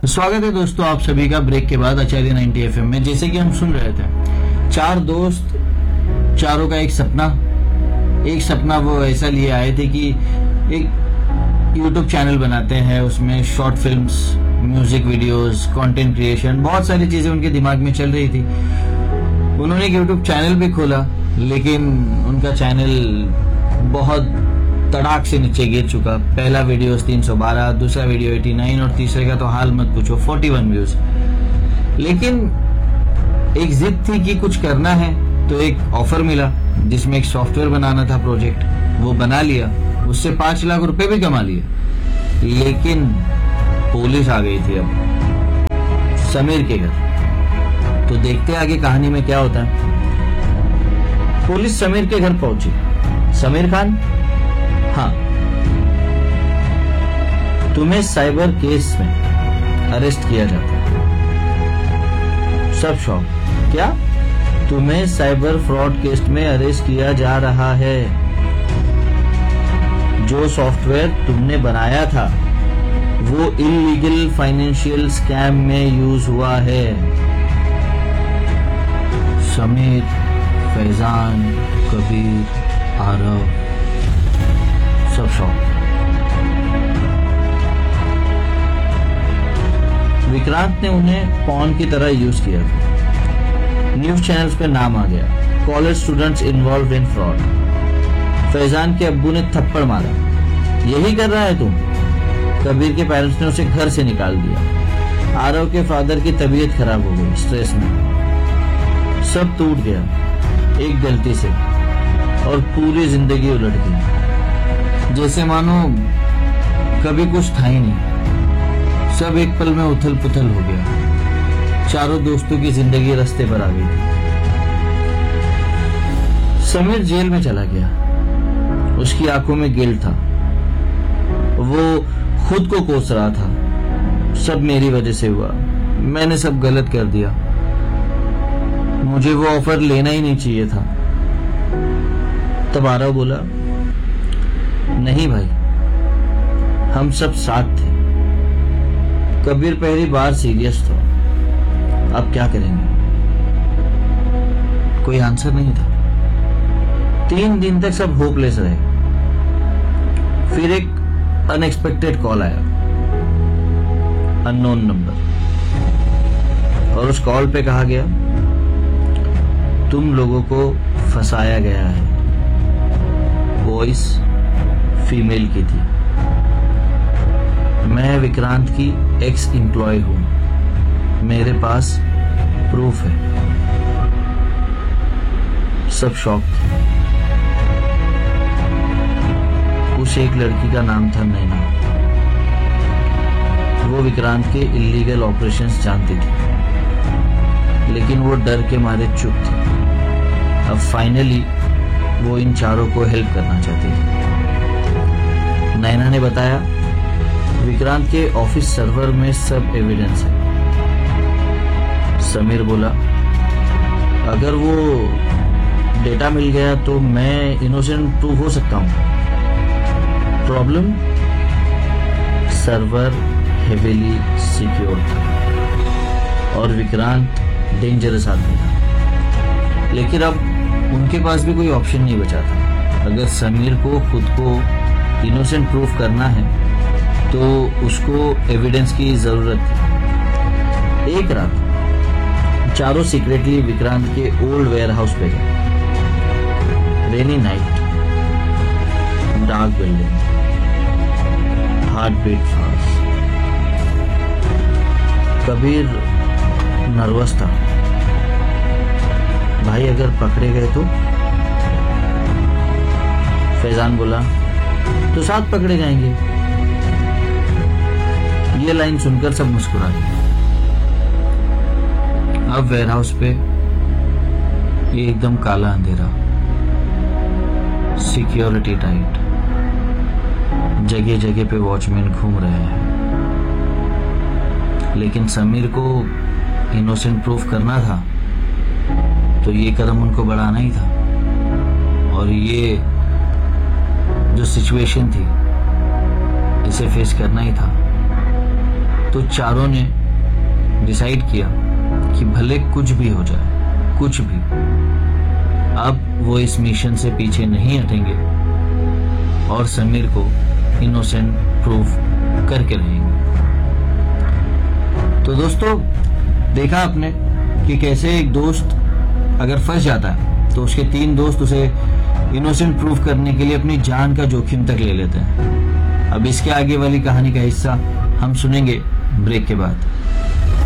स्वागत है दोस्तों आप सभी का ब्रेक के बाद आचार्य 90 एफएम में। जैसे कि हम सुन रहे थे, चार दोस्त, चारों का एक सपना वो ऐसा लिए आए थे कि एक यूट्यूब चैनल बनाते हैं, उसमें short films, music videos, content creation, बहुत सारी चीजें उनके दिमाग में चल रही थी। उन्होंने एक यूट्यूब चैनल भी खोला, लेकिन उनका चैनल बहुत तड़ाक से नीचे गिर चुका। पहला वीडियो 312, दूसरा वीडियो 89 और तीसरे का तो हाल मत पूछो, 41 व्यूज। लेकिन एक जिद थी कि कुछ करना है, तो एक ऑफर मिला जिसमें एक सॉफ्टवेयर बनाना था प्रोजेक्ट, वो बना लिया, उससे 5 लाख रुपए भी कमा लिए। लेकिन पुलिस आ गई थी अब समीर के घर। तो देखते आगे कहानी में क्या होता है। पुलिस समीर के घर पहुंची। समीर खान, हाँ, तुम्हें साइबर केस में अरेस्ट किया जाता है। सब शॉक, क्या? तुम्हें साइबर फ्रॉड केस में अरेस्ट किया जा रहा है। जो सॉफ्टवेयर तुमने बनाया था वो इलीगल फाइनेंशियल स्कैम में यूज हुआ है। समीर, फैजान, कबीर, आरव, सब शॉक। विक्रांत ने उन्हें पॉन की तरह यूज किया था। न्यूज चैनल्स पे नाम आ गया, college students involve in fraud. Faizan के अब्बू ने थप्पड़ मारा, यही कर रहा है तुम? कबीर के पेरेंट्स ने उसे घर से निकाल दिया। आरव के फादर की तबीयत खराब हो गई स्ट्रेस में। सब टूट गया एक गलती से, और पूरी जिंदगी उलट गई, जैसे मानो कभी कुछ था ही नहीं। सब एक पल में उथल पुथल हो गया। चारों दोस्तों की जिंदगी रास्ते पर आ गई। समीर जेल में चला गया। उसकी आंखों में गिल्ट था। वो खुद को कोस रहा था, सब मेरी वजह से हुआ, मैंने सब गलत कर दिया, मुझे वो ऑफर लेना ही नहीं चाहिए था। तब आरव बोला, नहीं भाई, हम सब साथ थे। कबीर पहली बार सीरियस था। अब क्या करेंगे? कोई आंसर नहीं था। 3 दिन तक सब होपलेस रहे। फिर एक अनएक्सपेक्टेड कॉल आया, अननोन नंबर, और उस कॉल पे कहा गया, तुम लोगों को फंसाया गया है। वॉइस फीमेल की थी। मैं विक्रांत की एक्स एम्प्लॉय हूं, मेरे पास प्रूफ है। सब शॉक थे। उस एक लड़की का नाम था नैना। वो विक्रांत के इलीगल ऑपरेशंस जानती थी, लेकिन वो डर के मारे चुप थी। अब फाइनली वो इन चारों को हेल्प करना चाहती थी। नैना ने बताया, विक्रांत के ऑफिस सर्वर में सब एविडेंस है। समीर बोला, अगर वो डेटा मिल गया तो मैं इनोसेंट प्रूव हो सकता हूं। प्रॉब्लम, सर्वर हेवीली सिक्योर था और विक्रांत डेंजरस आदमी था। लेकिन अब उनके पास भी कोई ऑप्शन नहीं बचा था। अगर समीर को खुद को इनोसेंट प्रूफ करना है तो उसको एविडेंस की जरूरत थी। एक रात चारों सीक्रेटली विक्रांत के ओल्ड वेयर हाउस पे गए। Rainy night, dark building, heart beat fast. Kabir nervous था। भाई, अगर पकड़े गए तो? फैजान बोला, तो साथ पकड़े जाएंगे। ये लाइन सुनकर सब मुस्कुरा गए। अब वेयरहाउस पे ये एकदम काला अंधेरा, सिक्योरिटी टाइट, जगह जगह पे वॉचमैन घूम रहे हैं। लेकिन समीर को इनोसेंट प्रूफ करना था, तो ये कदम उनको बढ़ाना ही था। और ये जो सिचुएशन थी, इसे फेस करना ही था। तो चारों ने डिसाइड किया कि भले कुछ भी हो जाए, कुछ भी, अब वो इस मिशन से पीछे नहीं हटेंगे और समीर को इनोसेंट प्रूव करके रहेंगे। तो दोस्तों, देखा आपने कि कैसे एक दोस्त अगर फंस जाता है तो उसके 3 दोस्त उसे इनोसेंट प्रूव करने के लिए अपनी जान का जोखिम तक ले लेते हैं। अब इसके आगे वाली कहानी का हिस्सा हम सुनेंगे ब्रेक के बाद।